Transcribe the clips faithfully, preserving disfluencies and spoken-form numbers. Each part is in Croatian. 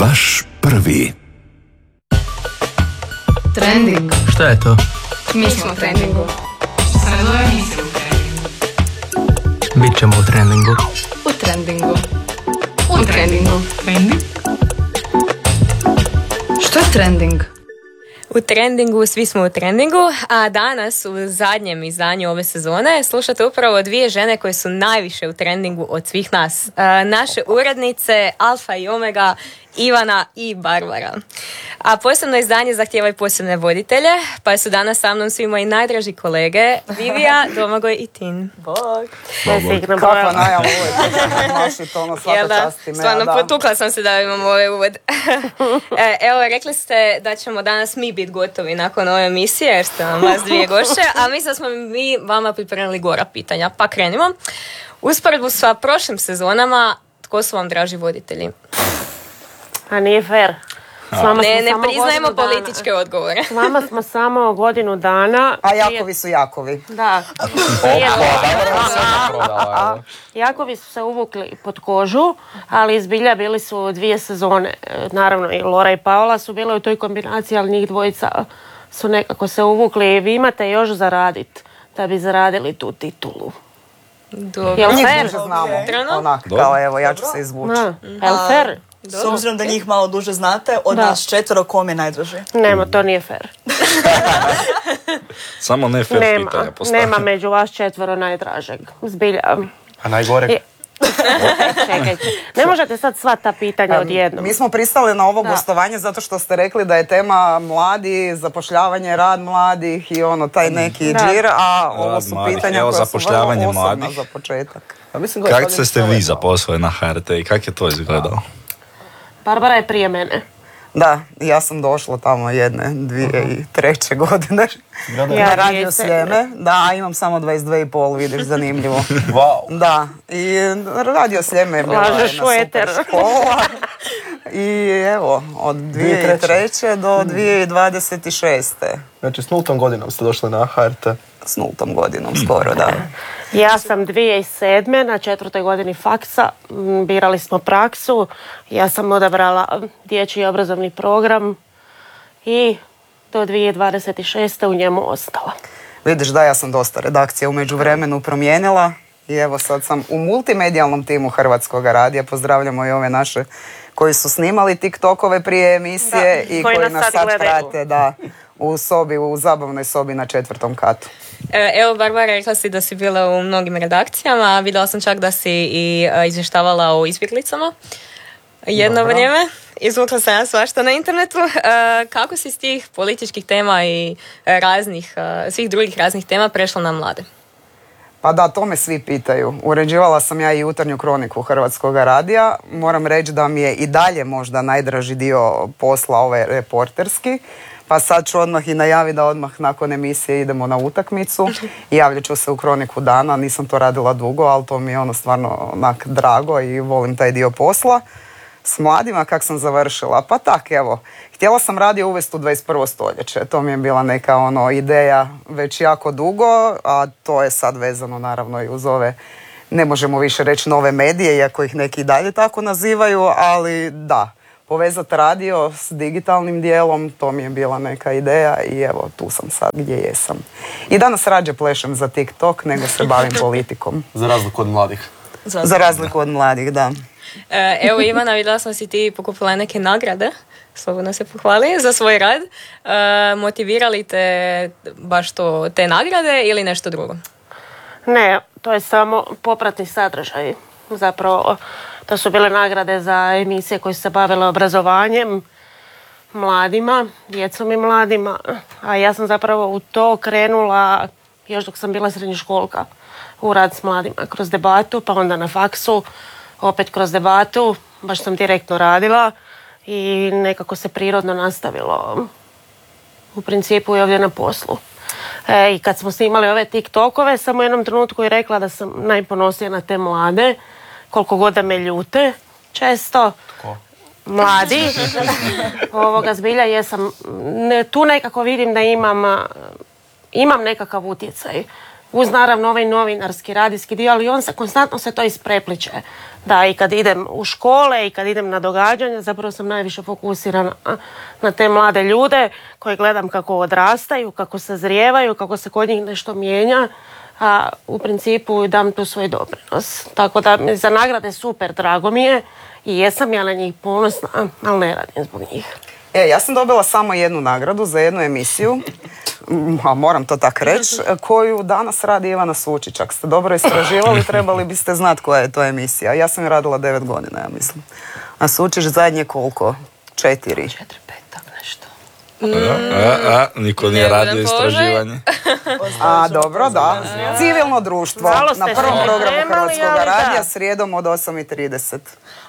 Vaš prvi. Trending. Šta je to? Mi smo u trendingu. Sredove emisije u trendingu. Bit ćemo u trendingu. U trendingu. U trendingu. Trending? Što je trending? U trendingu, svi smo u trendingu, a danas u zadnjem izdanju ove sezone slušate upravo dvije žene koje su najviše u trendingu od svih nas. E, naše urednice Alfa i Omega, Ivana i Barbara. A posebno izdanje zahtijeva i posebne voditelje, pa su danas sa mnom svi moji najdraži kolege Vivija, Domagoj i Tin. Bog! Kakva najava uvijek, maši to ono svaka časti. Stvarno, potukla sam se da imam ovaj uvod. e, evo, rekli ste da ćemo danas mi biti gotovi nakon ove emisije, jer ste vam vas dvije gošće, a mi sad smo mi vama pripremili gora pitanja, pa krenimo. Usporedbu sa prošlim sezonama, tko su vam draži voditelji? A nije fair. Ne, ne priznajemo političke dana. odgovore. S vama smo samo godinu dana. A Jakovi su Jakovi. Da. Jakovi su se uvukli pod kožu, ali izbilja bili su dvije sezone. Naravno i Lora i Paola su bile u toj kombinaciji, ali njih dvojica su nekako se uvukli. Vi imate još zaradit da bi zaradili tu titulu. Dobro. Jel njih duže znamo. Onak, kao evo, ja ću se izvući. Jel fair? S obzirom da njih malo duže znate, od da. nas četvero kom je najdraži? Nema, to nije fair. Samo ne fair nema, pitanja postavljam. Nema među vas četvero najdražeg. Zbilja. A najgoreg? Je... Čekajte, ne možete sad sva ta pitanja odjednom. Mi smo pristali na ovo da. gostovanje zato što ste rekli da je tema mladi, zapošljavanje, rad mladih i ono, taj neki da. džir, a ovo rad su mladih. pitanja Evo, koja su vrlo osobna mladih. za početak. Kako ste ste vi zaposlili na H R T i kako je to izgledalo? Barbara je prije mene. Da, ja sam došla tamo jedne, dvije i treće godine. Ja radio Sljeme, da, imam samo dvadeset dvije i pol, vidiš, zanimljivo. Wow. Da, i radio Sljeme je bila jedna super škola. I evo, od dvije tisuće treće do dvije tisuće dvadeset šeste. Znači, s nultom godinom ste došli na H R T? S nultom godinom, skoro, da. Ja sam dvije tisuće sedme na četvrtoj godini faksa, birali smo praksu, ja sam odabrala dječji obrazovni program i do dvije tisuće dvadeset šeste u njemu ostala. Vidiš da, ja sam dosta redakcija u međuvremenu promijenila i evo sad sam u multimedijalnom timu Hrvatskog radija. Pozdravljamo i ove naše koji su snimali TikTokove prije emisije da, i koji, koji nas sad, sad prate da, u sobi, u zabavnoj sobi na četvrtom katu. Evo, Barbara, rekla si da si bila u mnogim redakcijama, vidjela sam čak da si i izvještavala o izbjeglicama jedno Dobro. vrijeme. Izvukla sam ja svašta na internetu. Kako si s tih političkih tema i raznih, svih drugih raznih tema prešla na mlade? Pa da, to me svi pitaju. Uređivala sam ja i jutarnju kroniku Hrvatskog radija. Moram reći da mi je i dalje možda najdraži dio posla ovaj reporterski. Pa sad ću odmah i najaviti da odmah nakon emisije idemo na utakmicu i javljat ću se u kroniku dana. Nisam to radila dugo, ali to mi je ono stvarno onak drago i volim taj dio posla. S mladima kak sam završila? Pa tak, evo. Htjela sam radio uvesti u dvadeset prvo stoljeće. To mi je bila neka ono ideja već jako dugo, a to je sad vezano naravno i uz ove, ne možemo više reći nove medije, iako ih neki i dalje tako nazivaju, ali da. Povezati radio s digitalnim dijelom, to mi je bila neka ideja i evo tu sam sad gdje jesam. I danas rađe plešem za TikTok nego se bavim politikom. Za razliku od mladih. Za, za razliku od mladih, da. E, evo Ivana, vidjela sam si ti pokupila neke nagrade, slobodno se pohvali, za svoj rad. E, motivirali te baš to, te nagrade ili nešto drugo? Ne, to je samo popratni sadržaj. Zapravo, to su bile nagrade za emisije koje su se bavile obrazovanjem, mladima, djecom i mladima. A ja sam zapravo u to krenula još dok sam bila srednjoškolka u rad s mladima kroz debatu, pa onda na faksu, opet kroz debatu. Baš sam direktno radila i nekako se prirodno nastavilo u principu i ovdje na poslu. E, I kad smo snimali ove TikTokove, sam u jednom trenutku i rekla da sam najponosnija na te mlade, koliko god da me ljute, često. Tko? Mladi. Ovoga zbilja jesam. Ne, tu nekako vidim da imam, imam nekakav utjecaj. Uz naravno ovaj novinarski, radijski dio, ali on se konstantno se to isprepliče. Da, i kad idem u škole i kad idem na događanja, zapravo sam najviše fokusirana na te mlade ljude koje gledam kako odrastaju, kako sazrijevaju, kako se kod njih nešto mijenja, a u principu dam tu svoj doprinos. Tako da mi za nagrade super, drago mi je i jesam ja na njih ponosna, ali ne radim zbog njih. E, ja sam dobila samo jednu nagradu za jednu emisiju, a moram to tak reći, koju danas radi Ivana Sučić. Ako ste dobro istraživali, trebali biste znati koja je to emisija. Ja sam ju radila devet godina, ja mislim. A Sučić zadnje koliko? Četiri. Četiri, pet, tak nešto. A, a, a, niko nije Ne radio budem istraživanje. A, dobro, da. Civilno društvo. Malo ste Na prvom se programu pripremali, Hrvatskog ali radija, da. srijedom od osam i trideset.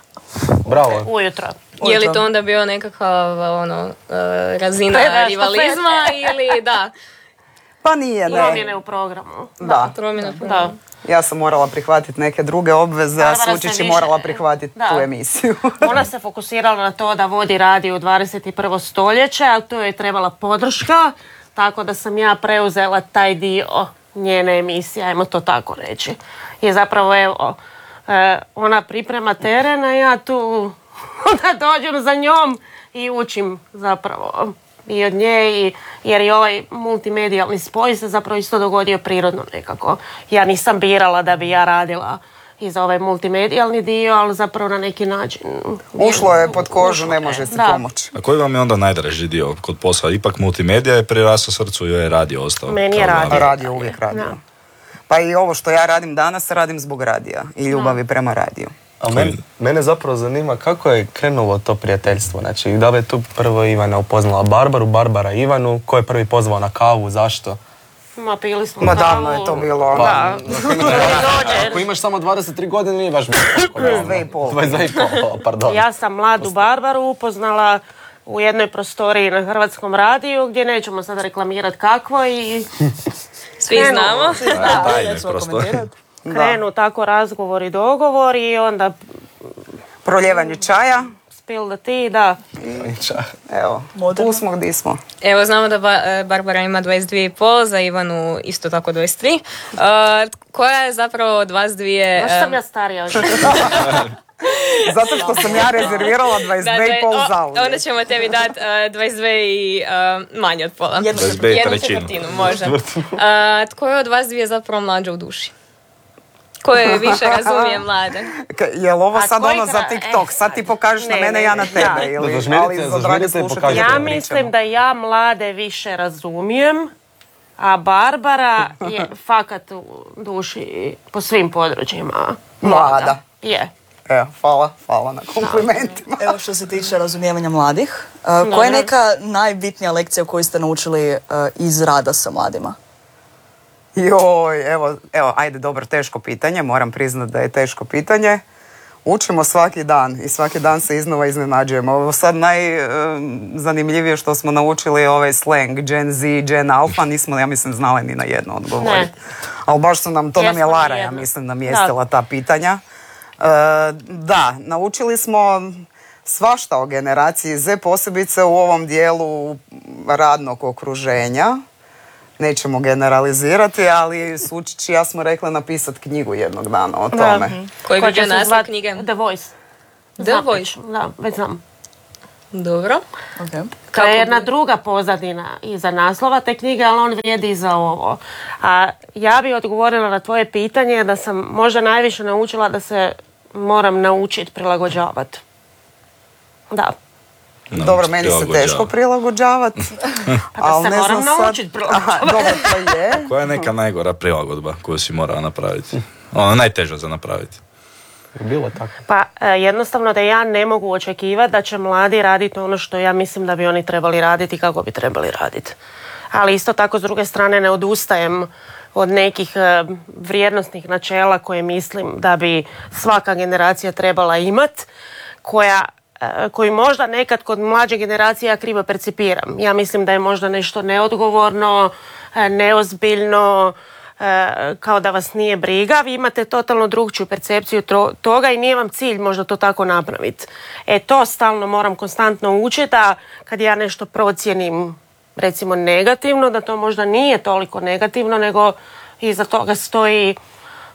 Bravo. Ujutro. Je li to onda bio nekakav ono, e, razina Predaš rivalizma ili da? Pa nije, ne. Promjene u programu. Da. Promjena Da. Ja sam morala prihvatiti neke druge obveze, a Barbara se Sučić je više- morala prihvatiti Da. tu emisiju. Ona se fokusirala na to da vodi radio u dvadeset prvo stoljeće, ali to je trebala podrška, tako da sam ja preuzela taj dio njene emisije, ajmo to tako reći. I zapravo, evo, e, ona priprema teren, a ja tu onda dođem za njom i učim zapravo i od nje, i, jer i ovaj multimedijalni spoj se zapravo isto dogodio prirodno nekako. Ja nisam birala da bi ja radila i za ovaj multimedijalni dio, ali zapravo na neki način... Ušlo je pod kožu, Ušlo ne je, može si da. pomoći. A koji vam je onda najdraži dio kod posla? Ipak multimedija je prirasao srcu i je radio ostao. Meni je kao radio. glavni. Radio, uvijek radio. Da. Pa i ovo što ja radim danas, radim zbog radija i ljubavi prema radiju. A men, mene zapravo zanima kako je krenulo to prijateljstvo. Znači, da li je tu prvo Ivana upoznala Barbaru, Barbara Ivanu, ko je prvi pozvao na kavu, zašto? Ma pili smo Ma kavu. davno je to bilo. Da. Ako imaš samo dvadeset tri godine, nije baš dvadeset dvije i pol. dvadeset dvije i pol, pardon. Ja sam mladu Barbaru upoznala u jednoj prostoriji na Hrvatskom radiju, gdje nećemo sad reklamirati kakvo, i Svi Krenulo. znamo. Da, tajne nećemo prosto. komentirati. krenu tako razgovor i dogovor i onda Proljevanje čaja. spill the tea, da. Evo, Moderno. tu smo gdje smo. Evo, znamo da Ba- e, Barbara ima dvadeset dvije i pol, za Ivanu isto tako dvadeset tri. Uh, koja je zapravo od vas dvije... Zašto sam em, ja starija od Zato što sam ja rezervirala dvadeset dvije i pol o, za onda uvijek. ćemo tebi dati uh, dvadeset dvije i uh, manje od pola. Jednu dvadeset dvije i Jednu trećinu. četvrtinu, može. Uh, tko je od vas dvije zapravo mlađa u duši? Ko je više razumije mlade? K- Jel ovo A sad koji ono za kra- TikTok? eh, Sad ti pokažeš na ne, mene, ne, ja na ne, tebe. da. Ili, Da, zažmirite- ali za drage zažmirite i slušatelje pokažite. Ja pričamo. mislim da ja mlade više razumijem, a Barbara je fakat u duši po svim područjima Mlada. Je. Evo, hvala, hvala na komplimentima. Evo što se tiče razumijevanja mladih, uh, koja je neka najbitnija lekcija koju ste naučili uh, iz rada sa mladima? Joj, evo, evo, ajde, dobro, teško pitanje, moram priznati da je teško pitanje. Učimo svaki dan i svaki dan se iznova iznenađujemo. Ovo sad najzanimljivije što smo naučili je ovaj slang Gen Z, Gen Alpha, nismo, ja mislim, znali ni na jedno odgovoriti. Ne. Ali baš su nam, to nam je Jesmo na Lara, ja jedno. mislim, namjestila ta pitanja. E, da, naučili smo svašta o generaciji Z, posebice u ovom dijelu radnog okruženja. Nećemo generalizirati, ali Sučić i ja smo rekli napisati knjigu jednog dana o tome. Koji bi Ko će bio se naslov zvat knjige? The Voice. The Znam Voice. već, Da, već znam. Dobro. Okay. To Kako je jedna bi- druga pozadina iza naslova te knjige, ali on vrijedi i za ovo. A ja bi odgovorila na tvoje pitanje da sam možda najviše naučila da se moram naučiti prilagođavati. Da. Dobro, meni se teško prilagođavati. Pa da se moram naučiti prilagođavati. Dobro, to je. Koja je neka najgora prilagodba koju si morala napraviti? Ona najteža za napraviti. Bilo tako. Pa e, jednostavno da ja ne mogu očekivati da će mladi raditi ono što ja mislim da bi oni trebali raditi i kako bi trebali raditi. Ali isto tako s druge strane ne odustajem od nekih e, vrijednosnih načela koje mislim da bi svaka generacija trebala imati, koja e, koji možda nekad kod mlađe generacije ja krivo percipiram. Ja mislim da je možda nešto neodgovorno, e, neozbiljno, e, kao da vas nije briga. Vi imate totalno drugčiju percepciju tro- toga i nije vam cilj možda to tako napraviti. E to stalno moram konstantno učiti, a kad ja nešto procijenim recimo negativno, da to možda nije toliko negativno, nego iza toga stoji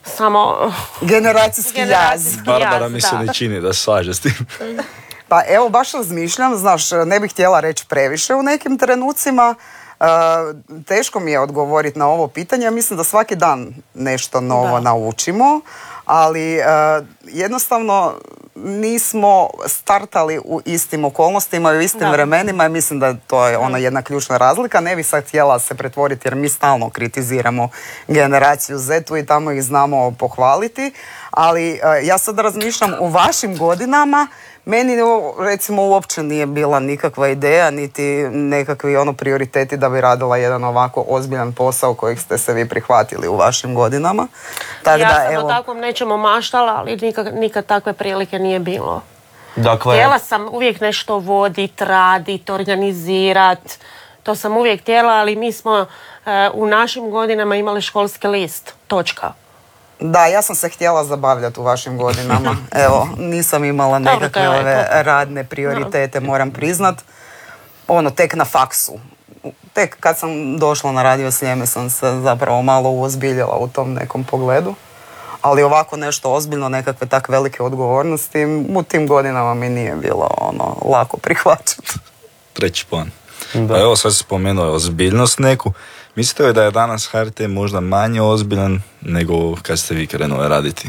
samo Generacijski jaz. generacijski Barbara jaz, mi se da. ne čini da se slaže s tim. Pa evo, baš razmišljam, znaš, ne bih htjela reći previše u nekim trenucima. E, teško mi je odgovoriti na ovo pitanje. Mislim da svaki dan nešto novo Da. naučimo, ali e, jednostavno nismo startali u istim okolnostima i u istim Da. vremenima i mislim da to je ona jedna ključna razlika. Ne bi sad htjela se pretvoriti jer mi stalno kritiziramo generaciju Z-u i tamo ih znamo pohvaliti, ali e, ja sad razmišljam u vašim godinama. Meni ovo, recimo uopće nije bila nikakva ideja niti nekakvi ono prioriteti da bi radila jedan ovako ozbiljan posao kojeg ste se vi prihvatili u vašim godinama. Tak Ja da, sam evo, o takvom nečemu maštala, ali nikad, nikad takve prilike nije bilo. Dakle, Htjela sam uvijek nešto vodit, radit, organizirat. To sam uvijek htjela, ali mi smo e, u našim godinama imali školski list. Točka. da, ja sam se htjela zabavljati u vašim godinama. Evo, nisam imala Dobro, nekakve to je ove lepo. radne prioritete, moram priznat. Ono, tek na faksu. Tek kad sam došla na Radio Sljeme sam se zapravo malo uozbiljila u tom nekom pogledu. Ali ovako nešto ozbiljno, nekakve tak velike odgovornosti, u tim godinama mi nije bilo ono, lako prihvaćati. Treći plan. Da. Pa evo sad si spomenuo ozbiljnost neku. Mislite li da je danas H R T možda manje ozbiljan nego kad ste vi krenuli raditi?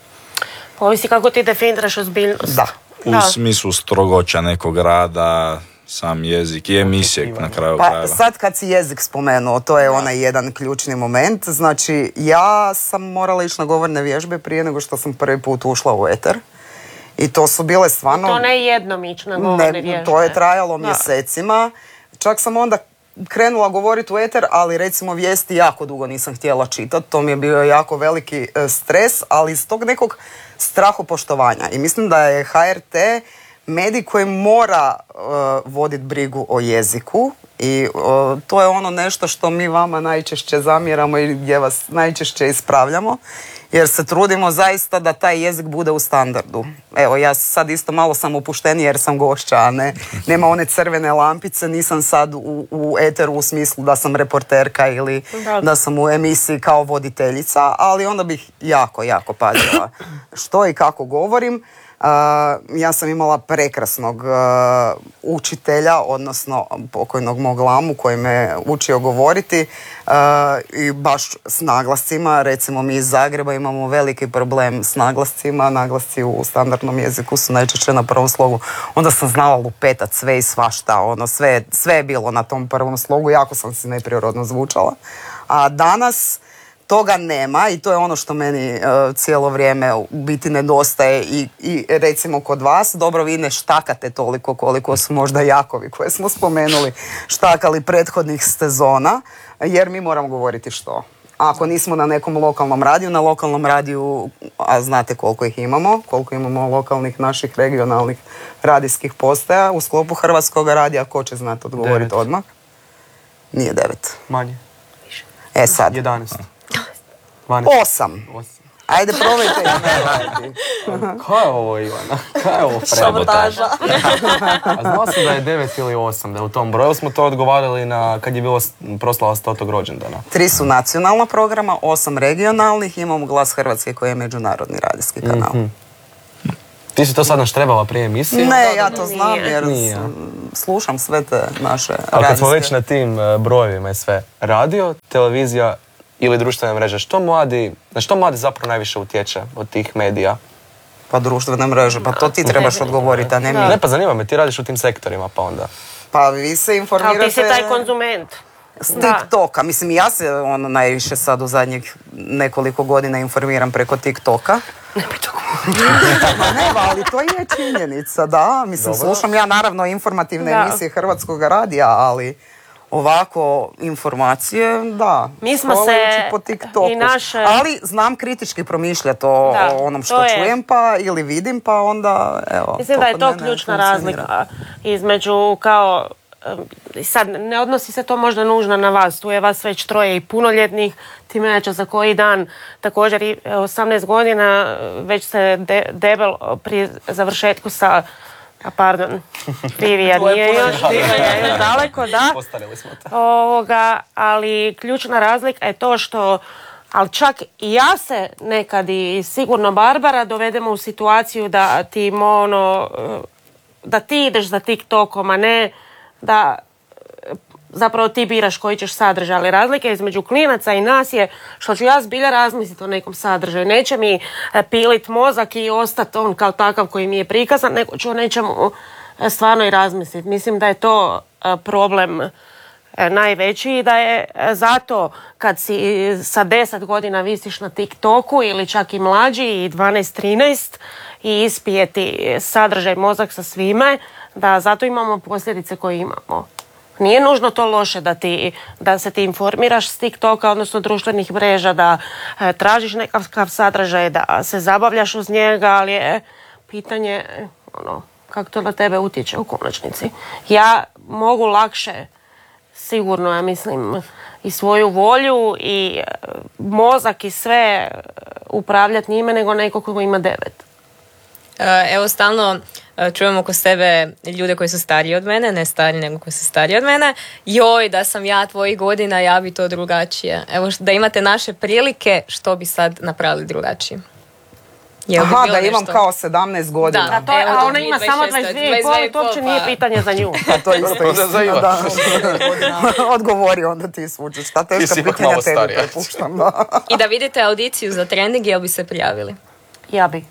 Ovisi kako ti definiraš ozbiljnost. Da. U Da. smislu strogoća nekog rada, sam jezik i emisije na kraju Pa krajeva. sad kad si jezik spomenuo, to je onaj jedan ključni moment. Znači, ja sam morala ići na govorne vježbe prije nego što sam prvi put ušla u eter. I to su bile stvarno... To ne jednom ići na govorne Ne, vježbe. to je trajalo Da. mjesecima. Čak sam onda krenula govoriti u eter, ali recimo vijesti jako dugo nisam htjela čitati. To mi je bio jako veliki e, stres, ali iz tog nekog strahopoštovanja. I mislim da je H R T medij koji mora voditi brigu o jeziku i e, to je ono nešto što mi vama najčešće zamjeramo i gdje vas najčešće ispravljamo. Jer se trudimo zaista da taj jezik bude u standardu. Evo, ja sad isto malo sam opuštenija jer sam gošća, a ne, nema one crvene lampice, nisam sad u, u eteru u smislu da sam reporterka ili Da. da sam u emisiji kao voditeljica, ali onda bih jako, jako pazila što i kako govorim. Uh, ja sam imala prekrasnog uh, učitelja, odnosno pokojnog mog lamu koji me učio govoriti uh, i baš s naglascima. Recimo mi iz Zagreba imamo veliki problem s naglascima. Naglasci u standardnom jeziku su najčešće na prvom slogu. Onda sam znala lupetat sve i svašta. Ono, sve, sve je bilo na tom prvom slogu. Jako sam si neprirodno zvučala. A danas toga nema i to je ono što meni uh, cijelo vrijeme u biti nedostaje i, i recimo kod vas, dobro vi ne štakate toliko koliko su možda Jakovi koje smo spomenuli štakali prethodnih sezona, jer mi moramo govoriti što. Ako nismo na nekom lokalnom radiju, na lokalnom radiju, a znate koliko ih imamo, koliko imamo lokalnih naših regionalnih radijskih postaja u sklopu Hrvatskog radija, ko će znati odgovoriti Devet. odmah? Nije devet. Manje. E sad, jedanaest. dvanaest. osam. Osam. Ajde, probajte ih ne raditi. Kaj je ovo, Ivana? Kaj je ovo? Sabotaža. A znao sam da je devet ili osam, da je u tom broju smo to odgovarali na, kad je bilo s- proslava stotog rođendana. Tri su nacionalna programa, osam regionalnih, imamo Glas Hrvatske koji je međunarodni radijski kanal. Ti si to sad naštrebala prije emisije? Ne, ja to znam Nije. jer Nije. s- slušam sve te naše Ali kad smo već radijske. na tim e, brojevima i sve, radio, televizija ili društvene mreže, što mladi, na što mladi zapravo najviše utječe od tih medija? Pa društvene mreže, pa to ti trebaš odgovoriti, a ne mi. Ne, pa zanima me, ti radiš u tim sektorima, pa onda. Pa vi se Ali informirate ti si taj konzument. s Da. TikToka. Mislim, ja se ono najviše sad u zadnjih nekoliko godina informiram preko TikToka. Ma ne, ali to je činjenica, da. Mislim, Dobro. slušam ja naravno informativne Da. emisije Hrvatskog radija, ali ovako informacije, da. Mi smo scrollajući se po TikToku. i naše- Ali znam kritički promišljati o, Da, o onom to što je- čujem pa ili vidim, pa onda, evo. Mislim da je kod to mene ključna funkcionira. razlika između kao, em, sad ne odnosi se to možda nužno na vas, tu je vas već troje i punoljetnih, time ja ću za koji dan također i e, osamnaest godina već se de, debel pri završetku sa, a pardon, Livija nije još, Livija je još daleko, da. Postarili smo to. Ovoga, ali ključna razlika je to što Ali čak i ja se nekad i sigurno Barbara dovedemo u situaciju da ti ono, da ti ideš za TikTokom, a ne da zapravo ti biraš koji ćeš sadržaj. Ali razlika između klinaca i nas je što ću ja zbilja razmisliti o nekom sadržaju. Neće mi pilit mozak i ostati on kao takav koji mi je prikazan, nego ću o nečemu stvarno i razmisliti. Mislim da je to problem najveći i da je zato kad si sa deset godina visiš na TikToku ili čak i mlađi i dvanaest trinaest i ispije ti sadržaj mozak sa svime, da zato imamo posljedice koje imamo. Nije nužno to loše da, ti, da se ti informiraš s TikToka, odnosno društvenih mreža, da e, tražiš nekakav sadržaj, da se zabavljaš uz njega, ali je pitanje ono, kako to na tebe utječe u konačnici. Ja mogu lakše, sigurno, ja mislim, i svoju volju i e, mozak i sve upravljati njime nego neko ko ima devet. Evo, stalno čujem oko sebe ljude koji su stariji od mene, ne stariji nego koji su stariji od mene. Joj, da sam ja tvojih godina, ja bi to drugačije. Evo, da imate naše prilike, što bi sad napravili drugačije? Jel Aha, da imam nešto? Kao sedamnaest godina. Da, to je, a ona ima samo dvadeset dvije i pol, to uopće nije pitanje za nju. A to je isto istina, da. Odgovori onda ti Svučić. Šta teška pitanja tebi prepuštam. Da. I da vidite audiciju za trending, jel bi se prijavili? Ja bi.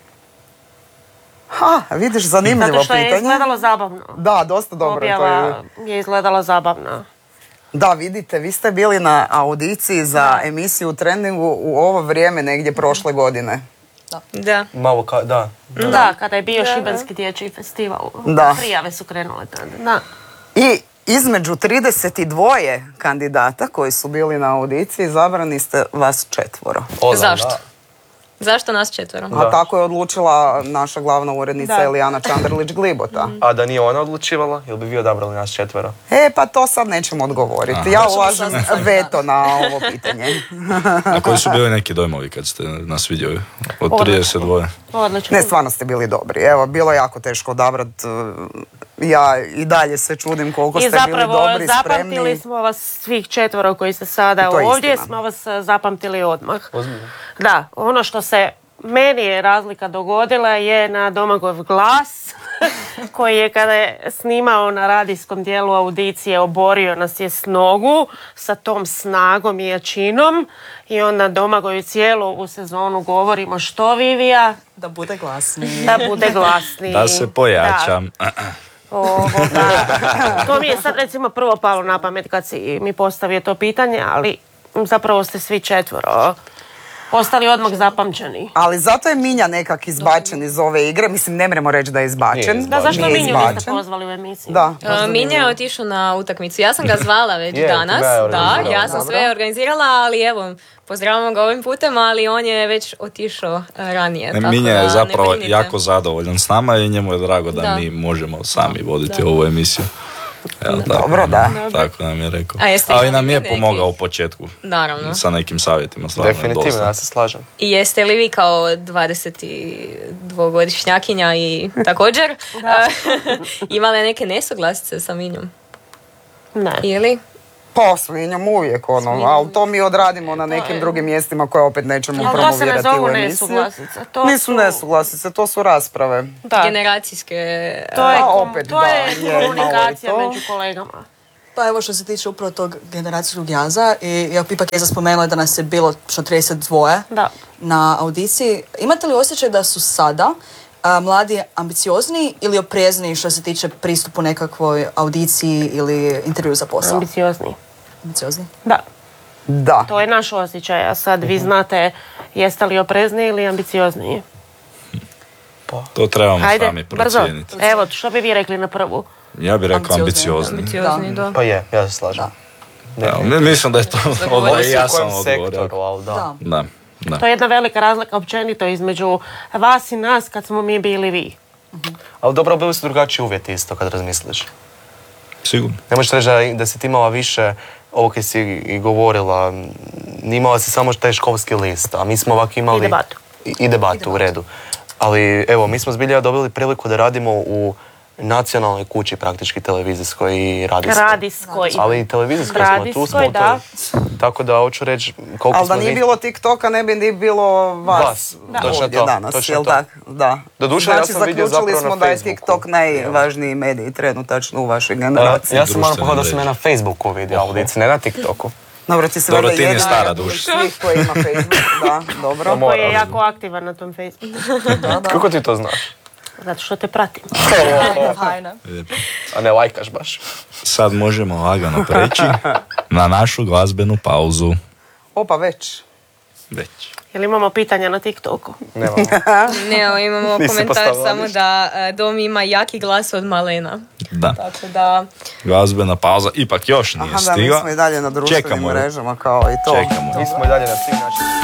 Ha, vidiš, zanimljivo pitanje. Zato što je izgledalo zabavno. Da, dosta dobro. Objava je izgledala zabavno. Da, vidite, vi ste bili na audiciji za emisiju Trendingu u ovo vrijeme negdje prošle godine. Da. Da. Malo ka, da. Da, da, kada je bio da, Šibenski dječji festival. Da. Prijave su krenule tada. Da. I između trideset dva kandidata koji su bili na audiciji izabrani ste vas četvoro. Ozam, zašto? Da. Zašto nas četvoro? A tako je odlučila naša glavna urednica da. Elijana Čandarlić-Glibota. A da nije ona odlučivala, ili bi vi odabrali nas četvero? E, pa to sad nećemo odgovoriti. Aha. Ja ulažem veto na ovo pitanje. A koji su bili neki dojmovi kad ste nas vidjeli od trideset dva? Odlično. Ne, stvarno ste bili dobri. Evo, bilo je jako teško odabrati. Ja i dalje se čudim koliko ste bili dobri, spremni. I zapravo zapamtili smo vas svih četvoro koji ste sada ovdje, istina. Smo vas zapamtili odmah. Ozbiljno. Da, ono što se meni je razlika dogodila je na Domagoj glas, koji je kada je snimao na radijskom dijelu audicije oborio nas je s nogu sa tom snagom i jačinom i onda Domagoju cijelu u sezonu govorimo što Vivija? Da bude glasniji. Da bude glasniji. Da se pojačam. Da. Ovo, da. To mi je sad recimo prvo palo na pamet kad si mi postavio to pitanje, ali zapravo ste svi četvoro ostali odmah zapamćeni. Ali zato je Minja nekak izbačen iz ove igre. Mislim, ne mremo reći da je izbačen. Da, zašto Minju niste pozvali u emisiju? Da, uh, Minja je otišao na utakmicu. Ja sam ga zvala već je, danas. Da, ja sam sve organizirala, ali evo, pozdravljamo ga ovim putem, ali on je već otišao ranije. Ne, Minja je zapravo jako zadovoljan s nama i njemu je drago da, da. mi možemo sami voditi da. ovu emisiju. Evo, tako, dobro, da. Tako nam je rekao. Ali nam je neki... pomogao u početku. Naravno. Sa nekim savjetima. Definitivno, ja se slažem. I jeste li vi kao dvadesetdvogodišnjakinja i također imali neke nesuglasice sa Minjom? Ne. Ili? Pa, s Minjom uvijek, ono, Minjom. Ali to mi odradimo na nekim drugim mjestima koje opet nećemo ali promovirati u emisiju. To Nisu nesuglasice, to su rasprave. Da. Generacijske... To je, kom, opet, to da, je komunikacija je među kolegama. Pa evo što se tiče upravo tog generacijskog jaza i ja ipak je spomenula da nas je bilo što trideset dva da. na audiciji. Imate li osjećaj da su sada a, mladi ambiciozniji ili oprezniji što se tiče pristupu nekakvoj audiciji ili intervju za posao? Ambiciozniji. Ambiciozni? Da. Da. To je naš osjećaj, a sad vi znate jeste li oprezniji ili ambiciozniji. Pa. To trebamo Ajde, sami procijeniti. Brzo. Evo, što bi vi rekli na prvu? Ja bih rekao ambiciozni. Ambiciozni, da. Pa je, ja se slažem. Da. Ja, mislim da je to odgovor i ja sam odgovor. Da. Da. Da. To je jedna velika razlika općenito između vas i nas kad smo mi bili vi. Uh-huh. Ali dobro, bili su drugačiji uvjeti isto kad razmisliš. Sigurno. Ne možeš reći da, da si ti imala više, ovo kad si i govorila, imala si samo taj školski list, a mi smo ovako imali... I debatu. I, i debatu, I debatu. U redu. Ali evo, mi smo zbilja dobili priliku da radimo u nacionalnoj kući praktički televizijskoj i radijskoj. Radijskoj. Ali i televizijskoj smo, tu smo. Radijskoj, da. To, tako da hoću reći koliko Ali da smo nije mi- bilo TikToka, ne bi ni bilo vas, Vas, da. Točno ovdje to, danas, točno jel to. tak? Da. Doduše, ja znači, sam vidio zaključili zapravo smo na da je Facebooku. TikTok najvažniji medij trenutačno u vašoj Uh, generaciji. ja sam moram Društvene pohvaliti da sam ja mreže. na Facebooku vidio audici, ne na TikToku. Dobro, ti si Dobro, valjda ti nije jedna stara od duša. svih koji ima Facebook, da, dobro. Pa Koji je moram. jako aktivan na tom Facebooku. Kako ti to znaš? Zato što te pratim. Hajna. A ne lajkaš baš. Sad možemo lagano preći na našu glazbenu pauzu. Opa, već. Već. Jel imamo pitanja na TikToku? Nemam. Ne, imamo Nisi komentar postavila samo ništa. da e, Dom ima jaki glas od malena. Da. Tako da, Glazbena pauza ipak još nije Aha, da, mi stigla. smo i dalje na društvenim Čekamo. mrežama kao i to. Čekamo. Mi smo i dalje na svim načinima.